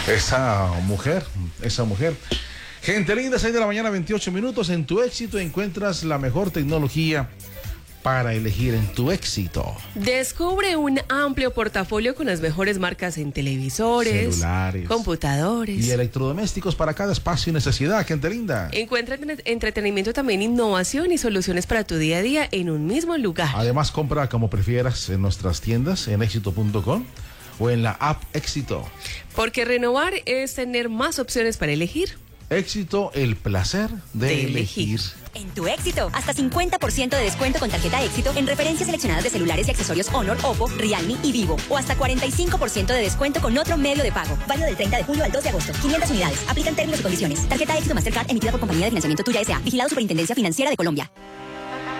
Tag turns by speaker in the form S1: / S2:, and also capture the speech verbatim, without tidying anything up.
S1: Esa mujer, esa mujer. Gente linda, seis de la mañana, veintiocho minutos. En Tu Éxito encuentras la mejor tecnología para elegir en Tu Éxito.
S2: Descubre un amplio portafolio con las mejores marcas en televisores,
S1: celulares,
S2: computadores
S1: y electrodomésticos para cada espacio y necesidad. Gente linda.
S2: Encuentra entretenimiento, también innovación y soluciones para tu día a día en un mismo lugar.
S1: Además, compra como prefieras en nuestras tiendas en éxito punto com o en la app Éxito.
S2: Porque renovar es tener más opciones para elegir.
S1: Éxito, el placer de,
S2: De
S1: elegir.
S2: elegir.
S3: En Tu Éxito, hasta cincuenta por ciento de descuento con tarjeta Éxito en referencias seleccionadas de celulares y accesorios Honor, Oppo, Realme y Vivo. O hasta cuarenta y cinco por ciento de descuento con otro medio de pago. Válido del treinta de julio al dos de agosto. quinientas unidades. Aplican términos y condiciones. Tarjeta Éxito Mastercard emitida por Compañía de Financiamiento Tuya S A. Vigilado Superintendencia Financiera de Colombia.